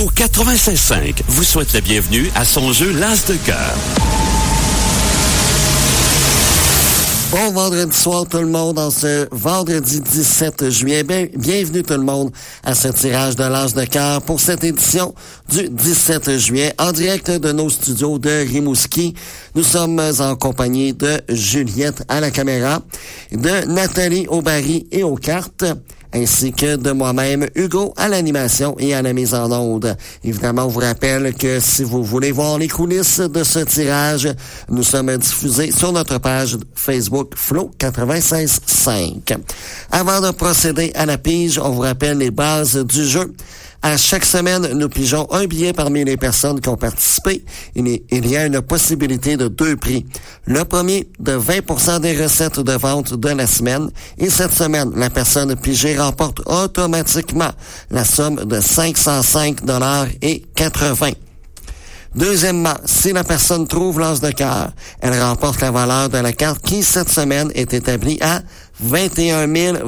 Flow 96.5 vous souhaite la bienvenue à son jeu L'As de cœur. Bon vendredi soir tout le monde, en ce vendredi 17 juillet. Bienvenue tout le monde à ce tirage de l'As de cœur pour cette édition du 17 juillet en direct de nos studios de Rimouski. Nous sommes en compagnie de Juliette à la caméra, de Nathalie au baril et aux cartes, ainsi que de moi-même, Hugo, à l'animation et à la mise en onde. Évidemment, on vous rappelle que si vous voulez voir les coulisses de ce tirage, nous sommes diffusés sur notre page Facebook Flow 96.5. Avant de procéder à la pige, on vous rappelle les bases du jeu. À chaque semaine, nous pigeons un billet parmi les personnes qui ont participé. Il y a une possibilité de 2 prix. Le premier, de 20% des recettes de vente de la semaine. Et cette semaine, la personne pigée remporte automatiquement la somme de 505,80 $. Deuxièmement, si la personne trouve l'As de cœur, elle remporte la valeur de la carte qui, cette semaine, est établie à 21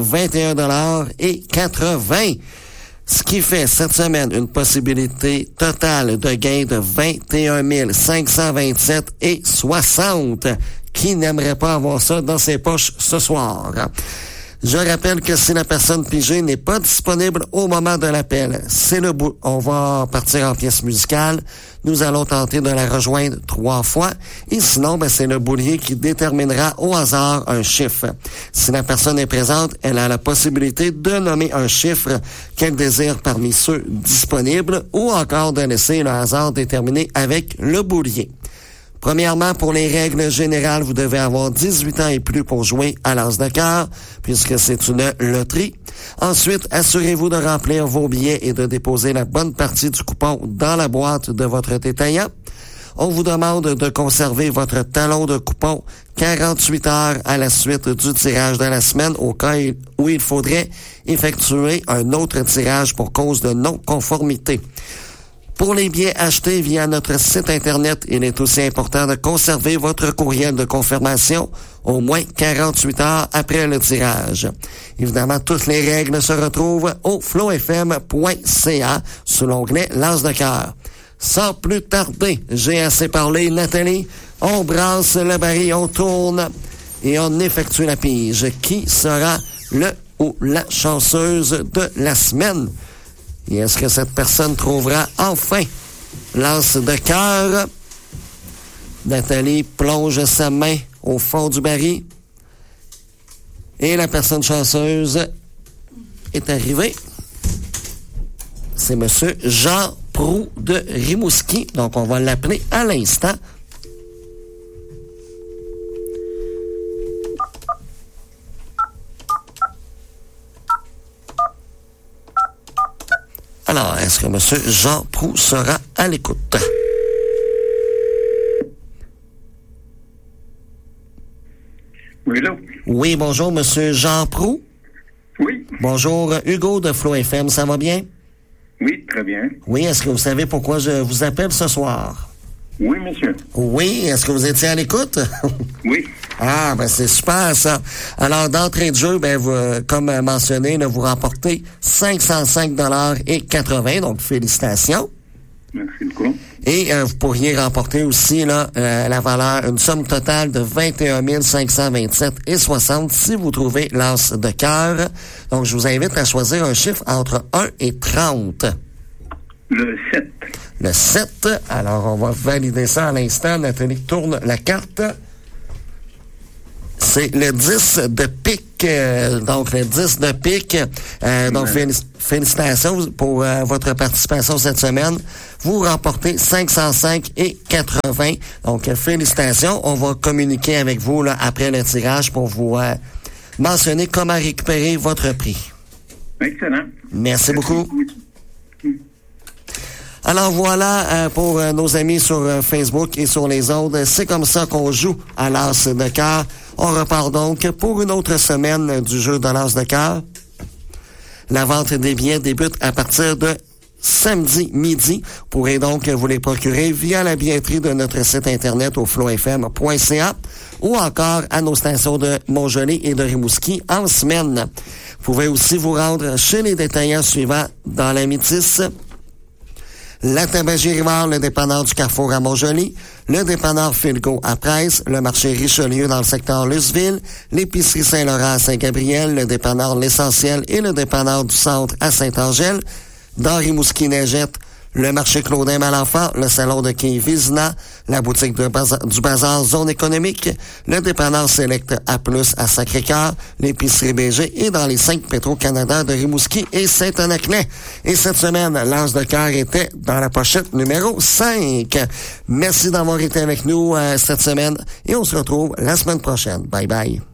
021,80 $. Ce qui fait cette semaine une possibilité totale de gain de 21 527,60 $. Qui n'aimerait pas avoir ça dans ses poches ce soir? Je rappelle que si la personne pigée n'est pas disponible au moment de l'appel, on va partir en pièce musicale. Nous allons tenter de la rejoindre 3 fois. Et sinon, c'est le boulier qui déterminera au hasard un chiffre. Si la personne est présente, elle a la possibilité de nommer un chiffre qu'elle désire parmi ceux disponibles ou encore de laisser le hasard déterminer avec le boulier. Premièrement, pour les règles générales, vous devez avoir 18 ans et plus pour jouer à l'As de cœur, puisque c'est une loterie. Ensuite, assurez-vous de remplir vos billets et de déposer la bonne partie du coupon dans la boîte de votre détaillant. On vous demande de conserver votre talon de coupon 48 heures à la suite du tirage de la semaine, au cas où il faudrait effectuer un autre tirage pour cause de non-conformité. Pour les billets achetés via notre site Internet, il est aussi important de conserver votre courriel de confirmation au moins 48 heures après le tirage. Évidemment, toutes les règles se retrouvent au flowfm.ca sous l'onglet L'As de cœur. Sans plus tarder, j'ai assez parlé, Nathalie. On brasse le baril, on tourne et on effectue la pige. Qui sera le ou la chanceuse de la semaine? Et est-ce que cette personne trouvera enfin l'As de cœur? Nathalie plonge sa main au fond du baril. Et la personne chanceuse est arrivée. C'est monsieur Jean Proux de Rimouski. Donc, on va l'appeler à l'instant. Alors, est-ce que M. Jean Proux sera à l'écoute? Oui, là. Oui, bonjour, M. Jean Proux. Oui. Bonjour, Hugo de Flow FM, ça va bien? Oui, très bien. Oui, est-ce que vous savez pourquoi je vous appelle ce soir? Oui, monsieur. Oui, est-ce que vous étiez à l'écoute? Oui. Ah, c'est super, ça. Alors, d'entrée de jeu, vous, comme mentionné, là, vous remportez 505,80 $, donc félicitations. Merci beaucoup. Et vous pourriez remporter aussi là la valeur, une somme totale de 21 527,60 $ si vous trouvez l'As de cœur. Donc, je vous invite à choisir un chiffre entre 1 et 30. Le 7. Le 7. Alors, on va valider ça à l'instant. Nathalie tourne la carte. C'est le 10 de pique. Donc, le 10 de pique. Donc, félicitations pour votre participation cette semaine. Vous remportez 505,80 $. Donc, félicitations. On va communiquer avec vous là, après le tirage pour vous mentionner comment récupérer votre prix. Excellent. Merci beaucoup. Alors voilà, pour nos amis sur Facebook et sur les ondes, c'est comme ça qu'on joue à l'As de cœur. On repart donc pour une autre semaine du jeu de l'As de cœur. La vente des billets débute à partir de samedi midi. Vous pourrez donc vous les procurer via la billetterie de notre site Internet au flowfm.ca ou encore à nos stations de Montgelé et de Rimouski en semaine. Vous pouvez aussi vous rendre chez les détaillants suivants dans la Métisse, la Tabagie Rivard, le dépanneur du Carrefour à Montjoly, le dépanneur Philgo à Presse, le marché Richelieu dans le secteur Luceville, l'épicerie Saint-Laurent à Saint-Gabriel, le dépanneur L'Essentiel et le dépanneur du Centre à Saint-Angèle, dans Rimouski-Neigette, le marché Claudin-Malenfant, le salon de quai Vizina, la boutique du Bazar Zone économique, le dépanneur Select A+, à Sacré-Cœur, l'épicerie BG et dans les 5 Petro-Canada de Rimouski et Saint-Anaclet. Et cette semaine, l'Ange de cœur était dans la pochette numéro 5. Merci d'avoir été avec nous cette semaine et on se retrouve la semaine prochaine. Bye bye.